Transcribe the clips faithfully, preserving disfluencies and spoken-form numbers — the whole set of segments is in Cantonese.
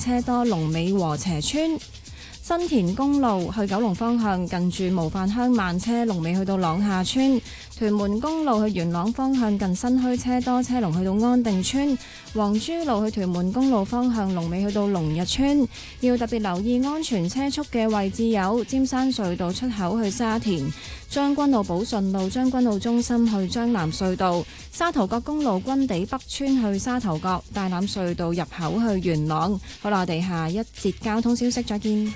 車多，龍尾禾輋村。新田公路去九龍方向近住模範鄉慢車，龍尾去到朗下村。屯門公路去元朗方向近新墟車多，車龍去到安定村。黃珠路去屯門公路方向龍尾去到龍日村。要特別留意安全車速嘅位置有尖山隧道出口去沙田、將軍澳寶順路將軍澳中心去將藍隧道、沙頭角公路軍地北村去沙頭角、大欖隧道入口去元朗。好啦，我哋下一節交通消息再見。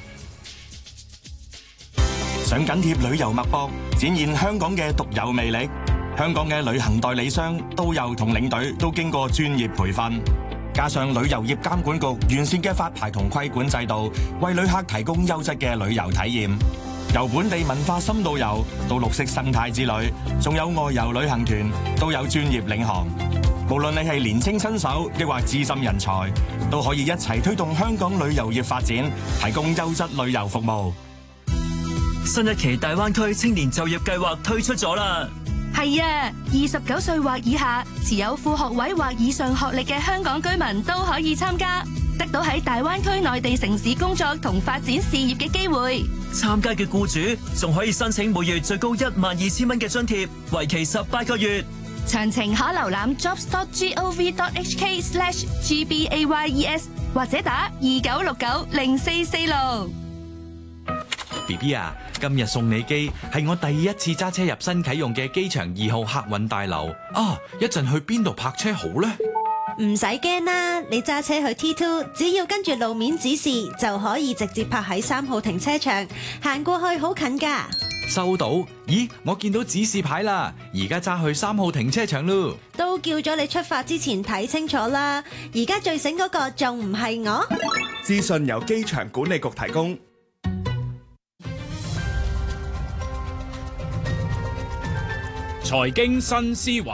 想緊貼旅遊脈搏，展現香港嘅獨有魅力。香港嘅旅行代理商、導遊同領隊都經過專業培訓，加上旅遊業監管局完善嘅發牌同規管制度，為旅客提供優質嘅旅遊體驗。由本地文化深度遊到綠色生態之旅，仲有外遊旅行團，都有專業領航。無論你係年青新手，抑或資深人才，都可以一齊推動香港旅遊業發展，提供優質旅遊服務。 新一期大灣區青年就業計劃推出咗啦！ 係啊，二十九歲或以下，持有副學位或以上學歷嘅香港居民都可以參加，得到喺大灣區內地城市工作同發展事業嘅機會。 參加嘅僱主仲可以申請每月最高一萬二千蚊嘅津貼，為期十八個月。 詳情可瀏覽 jobs dot gov dot hk slash gbayes 或者打二九六九零四四六。 B B 啊，今日送你機係我第一次揸車入新啟用嘅機場二號客運大樓啊！一陣去邊度泊車好呢？ 唔使驚啦，你揸車去 T 二，只要跟住路面指示就可以直接泊喺三號停車場，行過去好近噶。 收到。咦，我見到指示牌啦，而家揸去三號停車場咯。 都叫咗你出發之前睇清楚啦，而家最醒嗰個仲唔係我？ 資訊由機場管理局提供。 財經新思維，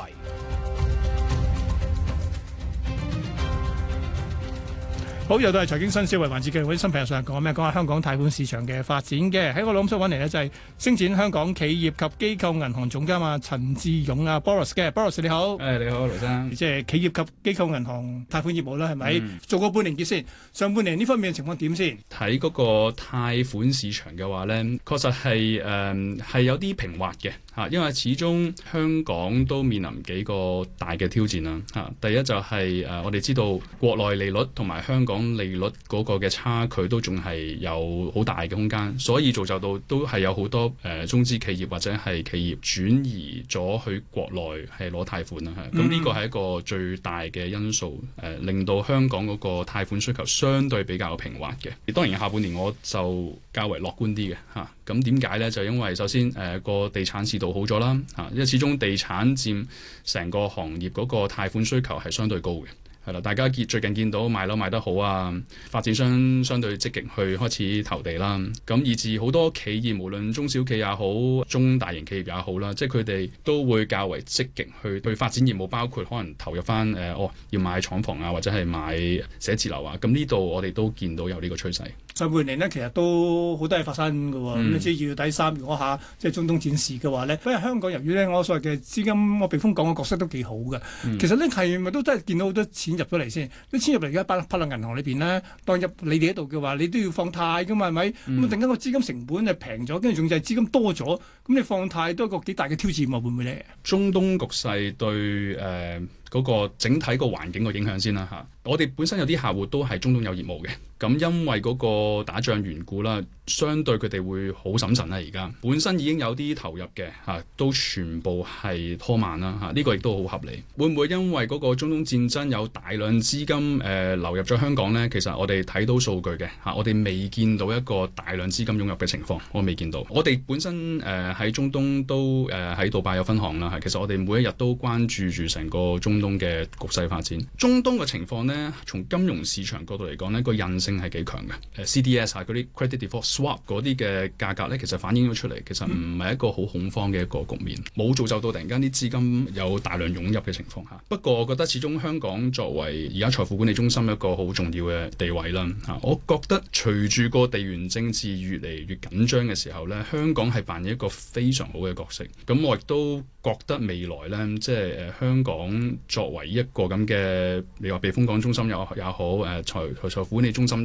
好，又到係財經新思維環節嘅嗰啲新朋友上嚟講咩？講下香港貸款市場嘅發展嘅。喺我諗想揾嚟呢，就係星展香港企業及機構銀行總監啊陳志勇啊 Boris 嘅 Boris 你好。 誒你好，盧生。 即係企業及機構銀行貸款業務啦，係咪？ 嗯、做過半年結先，上半年呢方面嘅情況點先？ 睇嗰個貸款市場嘅話呢，確實係誒係有啲平滑嘅嚇，因為始終香港都面臨幾個大嘅挑戰啦嚇。第一就係、是、誒、呃、我哋知道國內利率同埋香港利率嗰個嘅差距都仲係有好大嘅空間，所以造就到都係有好多誒、呃、中資企業或者係企業轉移咗去國內係攞貸款啦嚇。咁呢個係一個最大嘅因素，誒、呃、令到香港嗰個貸款需求相對比較平滑嘅。當然下半年我就較為樂觀啲嘅嚇。咁點解呢？就因為首先誒個、呃、地產市道好咗啦嚇，因為始終地產佔成個行業嗰個貸款需求係相對高嘅。係啦，大家見最近見到賣樓賣得好啊，發展商相對積極去開始投地啦。咁以至好多企業，無論中小企也好，中大型企業也好啦，即係佢哋都會較為積極去去發展業務，包括可能投入翻誒、呃、哦要買廠房啊，或者係買寫字樓啊。咁呢度我哋都見到有呢個趨勢。 上半年呢，其實都好多嘢發生㗎喎。咁你知二月底三月嗰下，即係中東戰事嘅話呢，因為香港由於呢，我所謂嘅資金我避風港嘅角色都幾好嘅。嗯、其實呢係咪都真係見到好多錢入咗嚟先？啲錢入嚟而家擺擺落銀行裏邊呢，當入你哋喺度嘅話，你都要放貸㗎嘛，係咪？咁啊、嗯，突然間個資金成本係平咗，跟住仲就係資金多咗，咁你放貸都係一個幾大嘅挑戰喎，會唔會呢？ 中東局勢對誒嗰、呃嗰個整體個環境個影響先啦嚇。我哋本身有啲客戶都係中東有業務嘅，咁因為嗰個打仗緣故啦，相對佢哋會好審慎啦。而家本身已經有啲投入嘅嚇，都全部係拖慢啦嚇。呢、這個亦都好合理。會唔會因為嗰個中東戰爭有大量資金誒、呃、流入咗香港呢？其實我哋睇到數據嘅嚇，我哋未見到一個大量資金湧入嘅情況，我未見到。我哋本身誒喺、呃、中東都誒喺、呃、杜拜有分行啦，其實我哋每一日都關注住成個中東嘅局勢發展。中東嘅情況呢，從金融市場角度嚟講呢，個韌性係幾強嘅。誒 C D S 啊，嗰啲 credit default swap 嗰啲嘅價格呢，其實反映咗出嚟，其實唔係一個好恐慌嘅一個局面，冇造就到突然間啲資金有大量湧入嘅情況下。不過我覺得始終香港作為而家財富管理中心一個好重要嘅地位啦。嚇，我覺得隨住個地緣政治越嚟越緊張嘅時候呢，香港係扮演一個非常好嘅角色。咁我亦都覺得未來呢，即係誒香港作為一個咁嘅，你話避風港中心又也好，誒財財財富管理中心